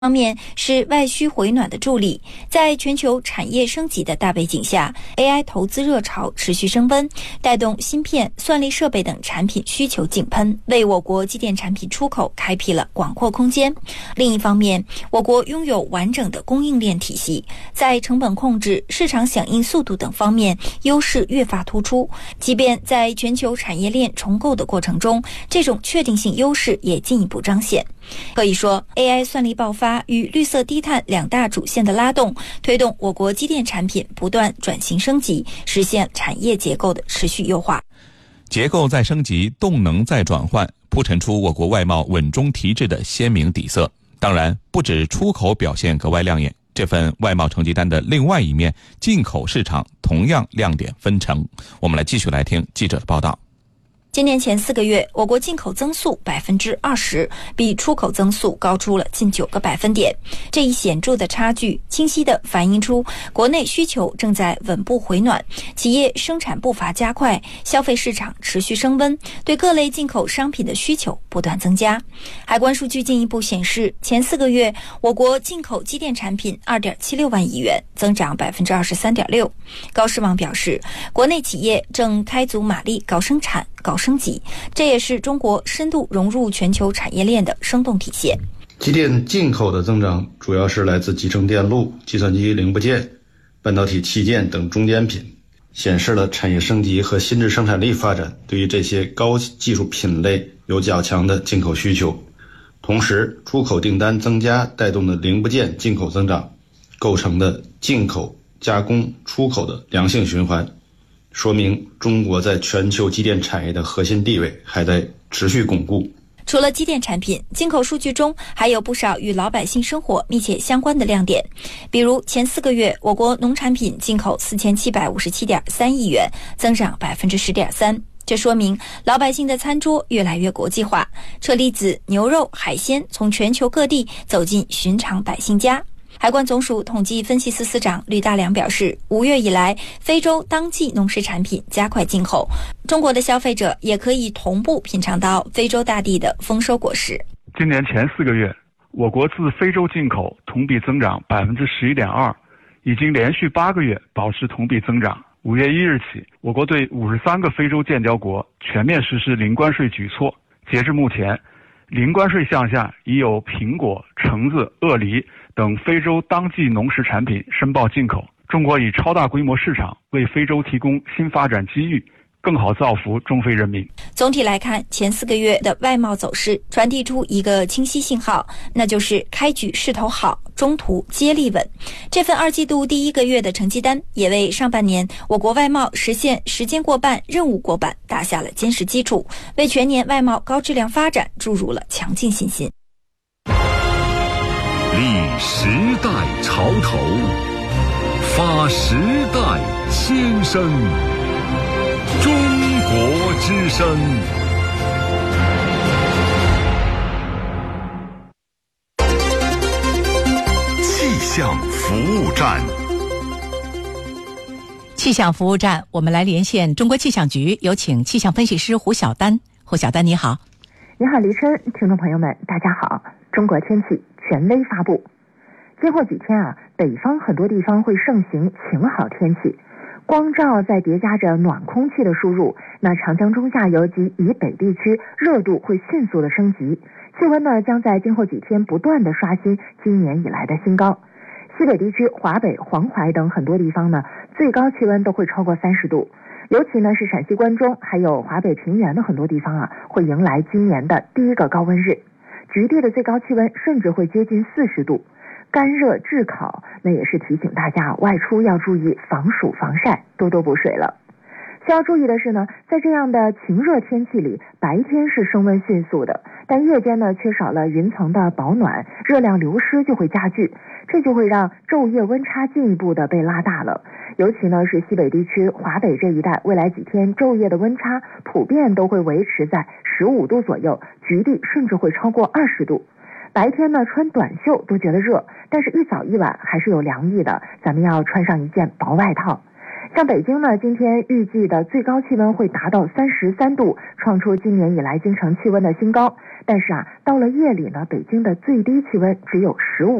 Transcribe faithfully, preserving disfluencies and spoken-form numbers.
方面是外需回暖的助力，在全球产业升级的大背景下 ，A I 投资热潮持续升温，带动芯片、算力设备等产品需求井喷，为我国机电产品出口开辟了广阔空间。另一方面，我国拥有完整的供应链体系，在成本控制、市场响应速度等方面优势越发突出。即便在全球产业链重构的过程中，这种确定性优势也进一步彰显。可以说 A I 算力爆发与绿色低碳两大主线的拉动，推动我国机电产品不断转型升级，实现产业结构的持续优化。 结构再升级，动能再转换，铺陈出我国外贸稳中提质的鲜明底色。当然，不止出口表现格外亮眼，这份外贸成绩单的另外一面，进口市场同样亮点纷呈。我们来继续来听记者的报道。 今年前四个月，我国进口增速百分之二十，比出口增速高出了近九个百分点。这一显著的差距，清晰地反映出国内需求正在稳步回暖，企业生产步伐加快，消费市场持续升温，对各类进口商品的需求不断增加。海关数据进一步显示，前四个月我国进口机电产品二点七六万亿元，增长百分之二十三点六。高士网表示，国内企业正开足马力搞生产、搞升级，这也是中国深度融入全球产业链的生动体现。 机电进口的增长主要是来自集成电路、计算机零部件、半导体器件等中间品，显示了产业升级和新质生产力发展对于这些高技术品类有较强的进口需求。同时，出口订单增加带动的零部件进口增长，构成的进口、加工、出口的良性循环，说明中国在全球机电产业的核心地位还在持续巩固。 除了机电产品，进口数据中还有不少与老百姓生活密切相关的亮点。比如前四个月，我国农产品进口四千七百五十七点三亿元，增长百分之十点三。这说明老百姓的餐桌越来越国际化，车厘子、牛肉、海鲜从全球各地走进寻常百姓家。海关总署统计分析司司长吕大良表示，五月以来，非洲当季农事产品加快进口，中国的消费者也可以同步品尝到非洲大地的丰收果实。 今年前四个月，我国自非洲进口同比增长百分之十一点二，已经连续八个月保持同比增长。五月一日起，我国对五十三个非洲建交国全面实施零关税举措。截至目前，零关税项下已有苹果、橙子、鳄梨等非洲当季农食产品申报进口。中国以超大规模市场为非洲提供新发展机遇，更好造福中非人民。 总体来看，前四个月的外贸走势传递出一个清晰信号，那就是开局势头好，中途接力稳。这份二季度第一个月的成绩单也为上半年我国外贸实现时间过半、任务过半打下了坚实基础，为全年外贸高质量发展注入了强劲信心。 立时代潮头，发时代先声，中国之声。气象服务站， 气象服务站，我们来连线中国气象局，有请气象分析师胡晓丹。胡晓丹，你好。 你好，黎琛，听众朋友们，大家好。中国天气权威发布，今后几天啊，北方很多地方会盛行晴好天气，光照再叠加着暖空气的输入，那长江中下游及以北地区热度会迅速的升级，气温呢将在今后几天不断的刷新今年以来的新高。西北地区、华北、黄淮等很多地方呢，最高气温都会超过三十度，尤其呢是陕西关中还有华北平原的很多地方啊，会迎来今年的第一个高温日。局地的最高气温甚至会接近四十度，干热炙烤，那也是提醒大家外出要注意防暑防晒，多多补水了。需要注意的是呢，在这样的晴热天气里，白天是升温迅速的，但夜间呢缺少了云层的保暖，热量流失就会加剧，这就会让昼夜温差进一步的被拉大了。尤其呢是西北地区、华北这一带，未来几天昼夜的温差普遍都会维持在十五度左右，局地甚至会超过二十度。白天呢穿短袖都觉得热，但是一早一晚还是有凉意的，咱们要穿上一件薄外套。 像北京呢，今天预计的最高气温会达到三十三度，创出今年以来京城气温的新高。但是啊，到了夜里呢，北京的最低气温只有十五